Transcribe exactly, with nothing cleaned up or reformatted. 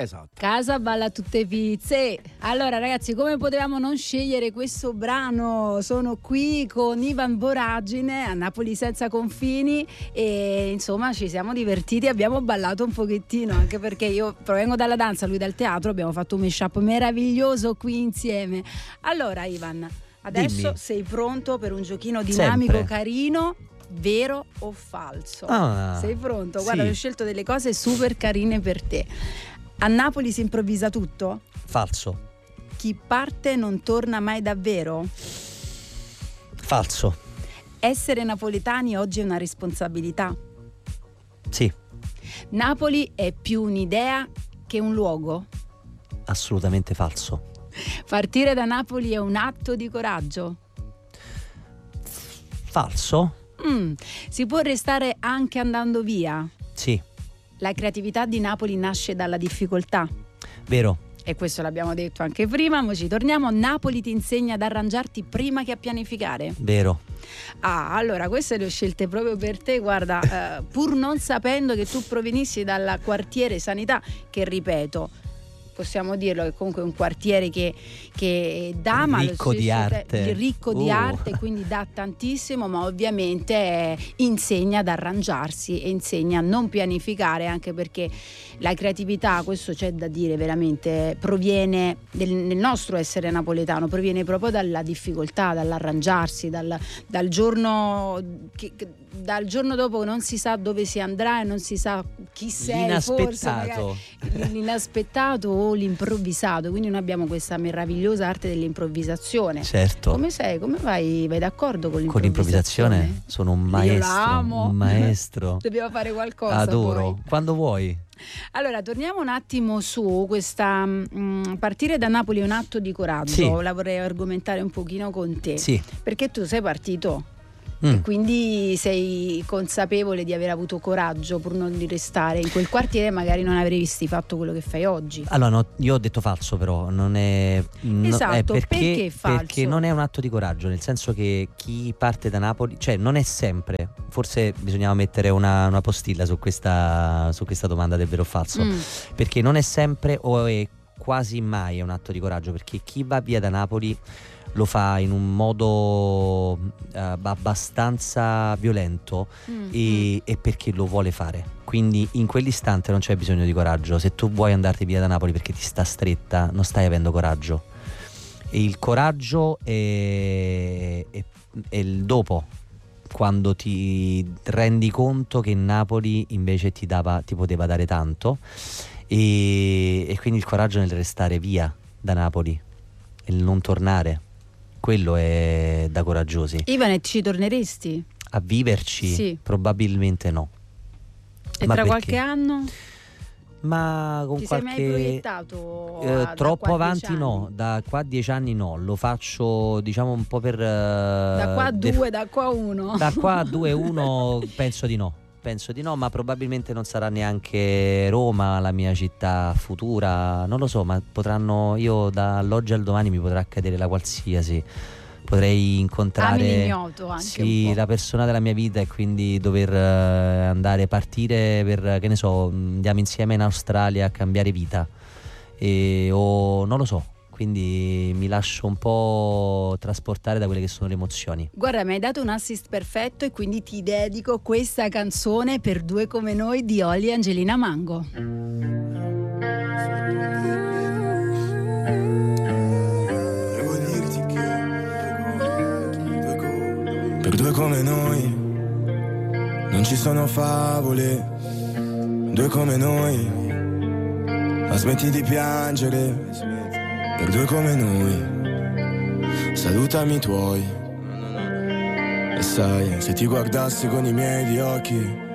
Esatto. Casa balla tutte pizze. Allora ragazzi, come potevamo non scegliere questo brano? Sono qui con Ivan Voragine a Napoli senza confini e insomma ci siamo divertiti, abbiamo ballato un pochettino, anche perché io provengo dalla danza, lui dal teatro, abbiamo fatto un mashup meraviglioso qui insieme. Allora Ivan, adesso Dimmi. sei pronto per un giochino dinamico, Sempre. carino? Vero o falso? Ah, sei pronto? Guarda, sì. ho scelto delle cose super carine per te. A Napoli si improvvisa tutto? Falso. Chi parte non torna mai davvero? Falso. Essere napoletani oggi è una responsabilità? Sì. Napoli è più un'idea che un luogo? Assolutamente falso. Partire da Napoli è un atto di coraggio? Falso. Mm. Si può restare anche andando via? Sì. La creatività di Napoli nasce dalla difficoltà? Vero. E questo l'abbiamo detto anche prima, ma ci torniamo. Napoli ti insegna ad arrangiarti prima che a pianificare? Vero. Ah, allora queste le ho scelte proprio per te, guarda, eh, pur non sapendo che tu provenissi dal quartiere Sanità, che ripeto, possiamo dirlo che comunque è un quartiere che, che dà, ma ricco di arte, te- ricco di uh. arte, quindi dà tantissimo, ma ovviamente eh, insegna ad arrangiarsi e insegna a non pianificare, anche perché la creatività, questo c'è da dire veramente, proviene del, nel nostro essere napoletano, proviene proprio dalla difficoltà, dall'arrangiarsi, dal, dal giorno che, che, dal giorno dopo non si sa dove si andrà e non si sa chi sei, l'inaspettato. forse l'inaspettato o l'improvvisato, quindi noi abbiamo questa meravigliosa arte dell'improvvisazione. Certo. Come sei? Come vai? Vai d'accordo con Con l'improvvisazione? l'improvvisazione? Sono un maestro. Io l'amo. Un maestro. Dobbiamo fare qualcosa. Adoro. Poi. Quando vuoi. Allora, torniamo un attimo su questa mh, partire da Napoli è un atto di coraggio. Sì. La vorrei argomentare un pochino con te. Sì. Perché tu sei partito Mm. e quindi sei consapevole di aver avuto coraggio pur non di restare in quel quartiere, magari non avresti fatto quello che fai oggi. Allora no, io ho detto falso, però non è, no, esatto, è perché, perché falso? Perché non è un atto di coraggio, nel senso che chi parte da Napoli, cioè non è sempre, forse bisognava mettere una, una postilla su questa, su questa domanda del vero o falso, Mm. perché non è sempre o è quasi mai un atto di coraggio, perché chi va via da Napoli lo fa in un modo uh, abbastanza violento Mm, e, mm. e perché lo vuole fare. Quindi in quell'istante non c'è bisogno di coraggio. Se tu vuoi andarti via da Napoli perché ti sta stretta, non stai avendo coraggio. E il coraggio è, è, è il dopo, quando ti rendi conto che Napoli invece ti, dava, ti poteva dare tanto, e, e quindi il coraggio nel restare via da Napoli e il non tornare. Quello è da coraggiosi. Ivane, ci torneresti? A viverci? Sì. Probabilmente no. E Ma tra perché? qualche anno? Ma con Ti qualche sei mai proiettato eh, a- da troppo qua a avanti dieci no, anni? da qua a dieci anni no, lo faccio diciamo un po' per eh, Da qua a def- due, da qua a uno. da qua a due uno penso di no. Penso di no, ma probabilmente non sarà neanche Roma la mia città futura, non lo so, ma potranno, io dall'oggi al domani mi potrà accadere la qualsiasi, potrei incontrare Ami l'ignoto anche sì, un po'. la persona della mia vita e quindi dover eh, andare, partire per, che ne so, andiamo insieme in Australia a cambiare vita, e, o non lo so. Quindi mi lascio un po' trasportare da quelle che sono le emozioni. Guarda, mi hai dato un assist perfetto e quindi ti dedico questa canzone per due come noi di Olly e Angelina Mango. Devo dirti che per due come noi non ci sono favole. Due come noi, ma smetti di piangere. Per due come noi, salutami i tuoi. E sai, se ti guardassi con i miei di occhi,